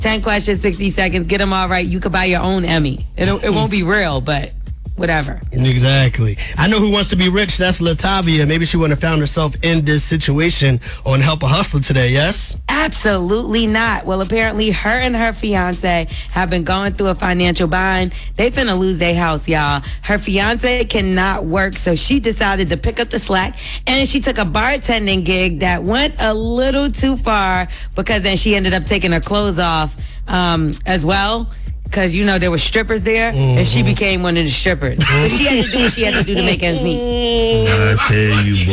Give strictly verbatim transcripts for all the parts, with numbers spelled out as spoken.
ten questions, sixty seconds. Get them all right. You could buy your own Emmy. It'll, it won't be real, but whatever. Exactly. I know who wants to be rich. That's Latavia. Maybe she wouldn't have found herself in this situation on Help a Hustler today, yes? Absolutely not. Well, apparently her and her fiance have been going through a financial bind. They finna lose their house, y'all. Her fiance cannot work, so she decided to pick up the slack, and she took a bartending gig that went a little too far because then she ended up taking her clothes off um, as well. Because, you know, there were strippers there, mm-hmm. and she became one of the strippers. But she had to do what she had to do to make ends meet. I tell you,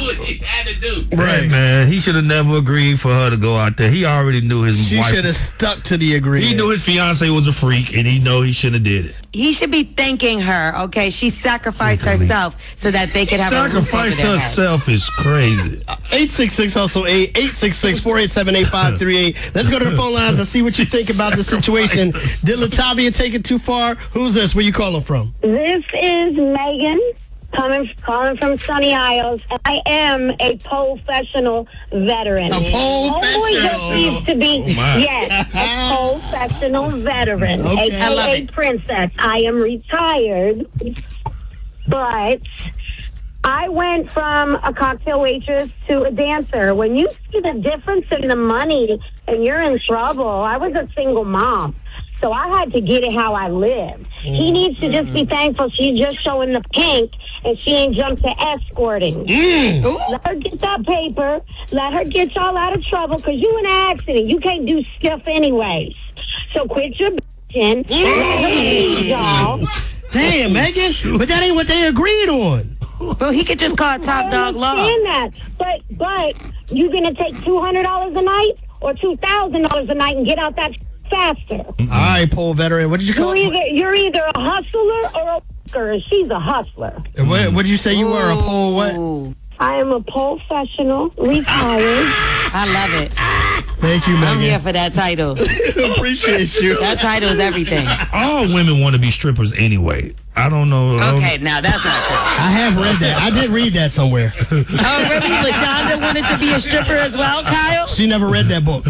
boy. Right, man. He should have never agreed for her to go out there. He already knew his she wife. She should have stuck to the agreement. He knew his fiance was a freak, and he know he shouldn't have did it. He should be thanking her, okay? She sacrificed herself so that they could have Sacrifice a roof over herself is crazy. eight six six hustle eight, eight six six, four eight seven, eight five three eight. Let's go to the phone lines and see what you think about the situation. Did Latavia take it too far? Who's this? Where you calling from? This is Megan, coming calling from Sunny Isles. I am a professional veteran. A professional? just needs to be, oh yes, a professional veteran, Okay. a k a. I love it. Princess. I am retired, but I went from a cocktail waitress to a dancer. When you see the difference in the money and you're in trouble, I was a single mom. So I had to get it how I lived. He needs to just be thankful she's just showing the pink and she ain't jumped to escorting. Mm. Let her get that paper. Let her get y'all out of trouble because you in an accident. You can't do stuff anyways. So quit your bitching. Let her lead y'all. Damn, Megan. But that ain't what they agreed on. Well, he could just call Top Dog Law. I understand that. But, but you going to take two hundred dollars a night or two thousand dollars a night and get out that faster? Mm-hmm. All right, pole veteran. What did you call You're either, you're either a hustler or a worker. She's a hustler. What did you say you were? A pole what? Ooh, I am a professional, retired. I love it. Thank you, Megan. I'm here for that title. Appreciate you. That title is everything. All women want to be strippers anyway. I don't know. I don't- Okay, now that's not true. I have read that. I did read that somewhere. Oh, really? LaShonda wanted to be a stripper as well, Kyle? She never read that book.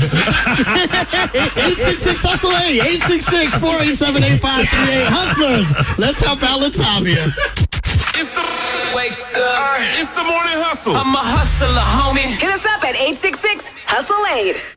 eight six six hustle eight, eight six six, four eight seven, eight five three eight. Hustlers, let's help out Latavia. It's the wake up. It's the morning hustle. I'm a hustler, homie. Hit us up at eight six six hustle eight.